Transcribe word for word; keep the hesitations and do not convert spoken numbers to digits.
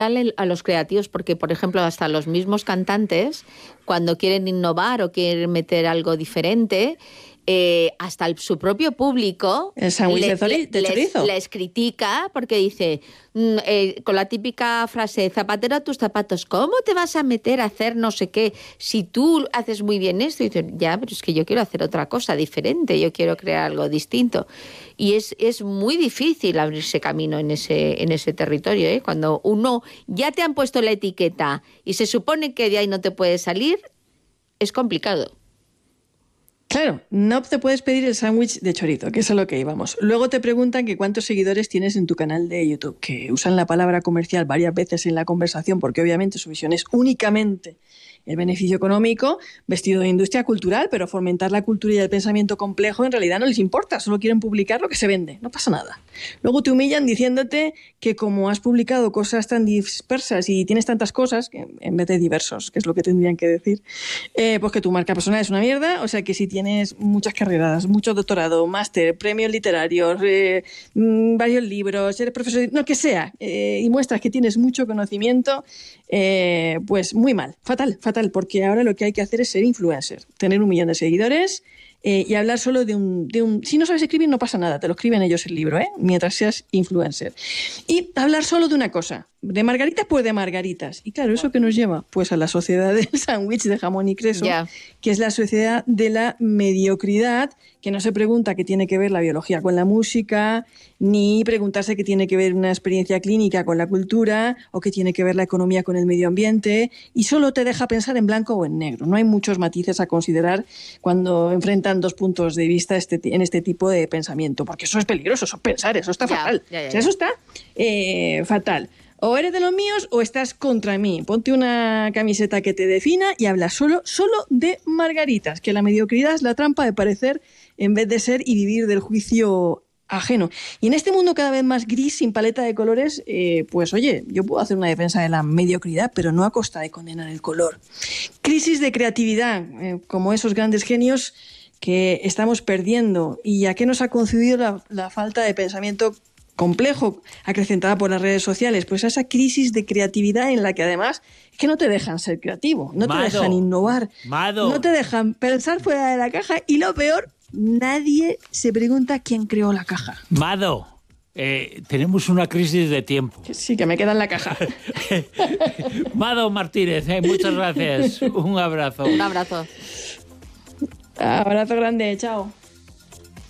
a los creativos, porque, por ejemplo, hasta los mismos cantantes, cuando quieren innovar o quieren meter algo diferente, eh, hasta el, su propio público el sándwich de, zori- de chorizo les, les critica porque dice, mm, eh, con la típica frase, zapatero a tus zapatos, ¿cómo te vas a meter a hacer no sé qué si tú haces muy bien esto? Y dicen, ya, pero es que yo quiero hacer otra cosa diferente, yo quiero crear algo distinto. Y es, es muy difícil abrirse camino en ese, en ese territorio, ¿eh? Cuando uno ya te han puesto la etiqueta y se supone que de ahí no te puedes salir, es complicado. Claro, no te puedes pedir el sándwich de chorizo, que es a lo que íbamos. Luego te preguntan que cuántos seguidores tienes en tu canal de YouTube, que usan la palabra comercial varias veces en la conversación porque obviamente su visión es únicamente el beneficio económico, vestido de industria cultural, pero fomentar la cultura y el pensamiento complejo en realidad no les importa, solo quieren publicar lo que se vende, no pasa nada. Luego te humillan diciéndote que como has publicado cosas tan dispersas y tienes tantas cosas, que en vez de diversos, que es lo que tendrían que decir, eh, pues que tu marca personal es una mierda, o sea que si tienes muchas carreras, mucho doctorado, máster, premios literarios, eh, varios libros, eres profesor, no que sea, eh, y muestras que tienes mucho conocimiento, eh, pues muy mal, fatal, fatal, porque ahora lo que hay que hacer es ser influencer, tener un millón de seguidores eh, y hablar solo de un, de un... Si no sabes escribir no pasa nada, te lo escriben ellos el libro, ¿eh? Mientras seas influencer. Y hablar solo de una cosa, de margaritas pues de margaritas. Y claro, ¿eso qué nos lleva? Pues a la sociedad del sándwich de jamón y queso, yeah. que es la sociedad de la mediocridad, que no se pregunta qué tiene que ver la biología con la música, ni preguntarse qué tiene que ver una experiencia clínica con la cultura, o qué tiene que ver la economía con el medio ambiente, y solo te deja pensar en blanco o en negro. No hay muchos matices a considerar cuando enfrentan dos puntos de vista este, en este tipo de pensamiento, porque eso es peligroso, eso es pensar, eso está yeah, fatal. Yeah, yeah, o sea, eso está eh, fatal. O eres de los míos o estás contra mí. Ponte una camiseta que te defina y habla solo, solo de margaritas, que la mediocridad es la trampa de parecer en vez de ser y vivir del juicio ajeno. Y en este mundo cada vez más gris, sin paleta de colores, eh, pues oye, yo puedo hacer una defensa de la mediocridad, pero no a costa de condenar el color. Crisis de creatividad, eh, como esos grandes genios que estamos perdiendo. ¿Y a qué nos ha concedido la, la falta de pensamiento complejo acrecentada por las redes sociales? Pues a esa crisis de creatividad en la que además es que no te dejan ser creativo, no Mado, te dejan innovar, Mado. no te dejan pensar fuera de la caja y lo peor, nadie se pregunta quién creó la caja. Mado, eh, tenemos una crisis de tiempo. Sí, que me queda en la caja. Mado Martínez, eh, muchas gracias. Un abrazo. Un abrazo. Abrazo grande, chao.